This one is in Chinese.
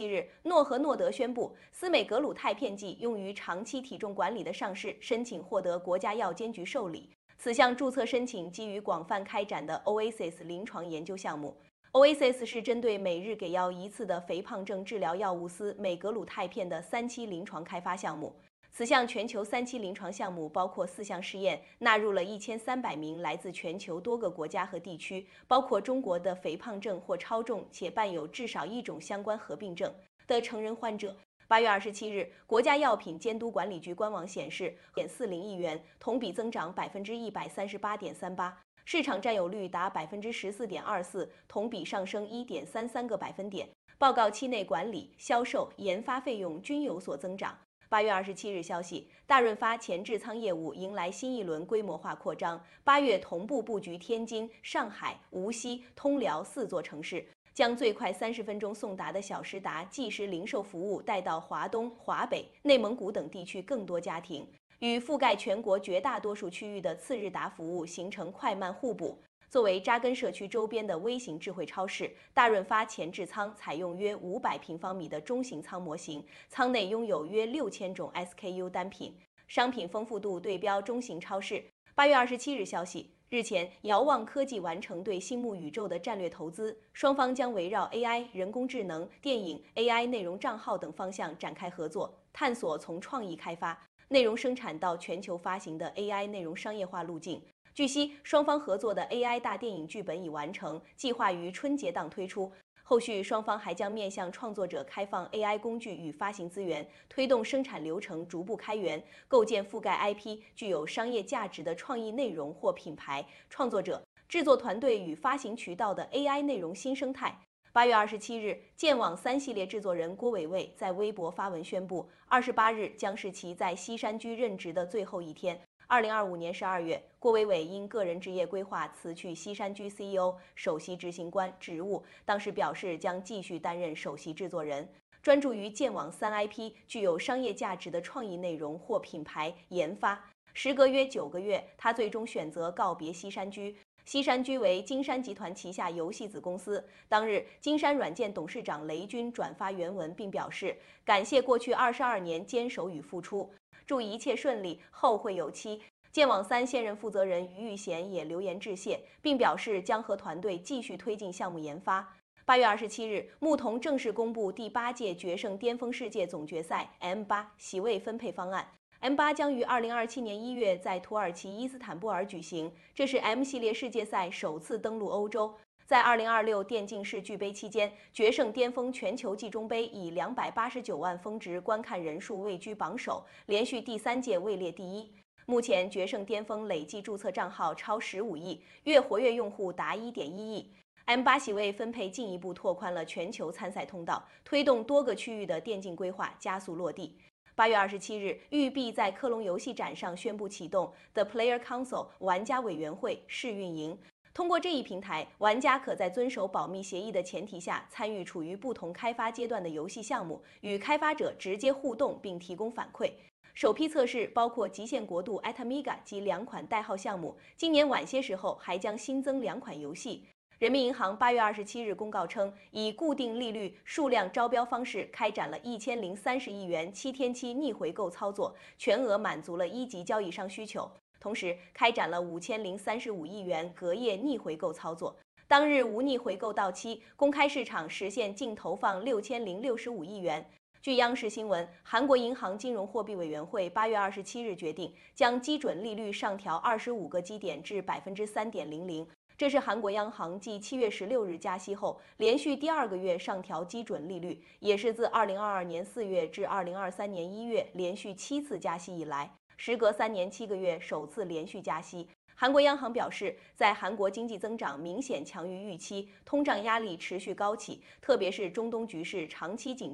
日，诺和诺德宣布，司美格鲁肽片剂用于长期体重管理的上市申请获得国家药监局受理。此项注册申请基于广泛开展的 OASIS 临床研究项目。OASIS 是针对每日给药一次的肥胖症治疗药物司美格鲁肽片的3期临床开发项目。此项全球3期临床项目包括4项试验，纳入了1300名来自全球多个国家和地区，包括中国的肥胖症或超重且伴有至少一种相关合并症的成人患者。8月27日，国家药品监督管理局官网显示，1.40亿元，同比增长138.38%，市场占有率达14.24%，同比上升1.33个百分点。报告期内，管理、销售、研发费用均有所增长。8月27日消息，大润发前置仓业务迎来新一轮规模化扩张，8月同步布局天津、上海、无锡、通辽4座城市，将最快30分钟送达的小时达即时零售服务带到华东、华北、内蒙古等地区更多家庭，与覆盖全国绝大多数区域的次日达服务形成快慢互补。作为扎根社区周边的微型智慧超市，大润发前置仓采用约500平方米的中型仓模型，仓内拥有约6000种 SKU 单品，商品丰富度对标中型超市。8月27日消息，日前，遥望科技完成对星幕宇宙的战略投资，双方将围绕 AI、人工智能、电影、AI 内容账号等方向展开合作，探索从创意开发、内容生产到全球发行的 AI 内容商业化路径。据悉，双方合作的 AI 大电影剧本已完成，计划于春节档推出。后续双方还将面向创作者开放 AI 工具与发行资源，推动生产流程逐步开源，构建覆盖 IP 具有商业价值的创意内容或品牌、创作者、制作团队与发行渠道的 AI 内容新生态。8月27日，剑网3系列制作人郭伟伟在微博发文宣布，28日将是其在西山居任职的最后一天。2025年12月，郭伟伟因个人职业规划辞去西山居 CEO、首席执行官职务，当时表示将继续担任首席制作人，专注于剑网3 IP 具有商业价值的创意内容或品牌研发。时隔约9个月，他最终选择告别西山居。西山居为金山集团旗下游戏子公司。当日，金山软件董事长雷军转发原文，并表示感谢过去22年坚守与付出，祝一切顺利，后会有期。剑网3现任负责人于玉贤也留言致谢，并表示将和团队继续推进项目研发。8月27日，牧童正式公布第8届决胜巅峰世界总决赛 M8 席位分配方案。M8 将于2027年1月在土耳其伊斯坦布尔举行，这是 M 系列世界赛首次登陆欧洲。在2026电竞世俱杯期间，决胜巅峰全球季中杯以289万峰值观看人数位居榜首，连续第3届位列第一。目前，决胜巅峰累计注册账号超15亿，月活跃用户达1.1亿。M8 席位分配进一步拓宽了全球参赛通道，推动多个区域的电竞规划加速落地。8月27日，育碧在科隆游戏展上宣布启动 The Player Council 玩家委员会试运营。通过这一平台，玩家可在遵守保密协议的前提下，参与处于不同开发阶段的游戏项目，与开发者直接互动并提供反馈。首批测试包括极限国度 Atamiga 及2款代号项目，今年晚些时候还将新增2款游戏。人民银行8月27日公告称，以固定利率数量招标方式开展了1030亿元7天期逆回购操作，全额满足了1级交易商需求。同时，开展了5035亿元隔夜逆回购操作。当日无逆回购到期，公开市场实现净投放6065亿元。据央视新闻，韩国银行金融货币委员会8月27日决定将基准利率上调25个基点至3.00%。这是韩国央行继7月16日加息后，连续第2个月上调基准利率，也是自2022年4月至2023年1月连续7次加息以来，时隔3年7个月首次连续加息。韩国央行表示，在韩国经济增长明显强于预期，通胀压力持续高企，特别是中东局势长期紧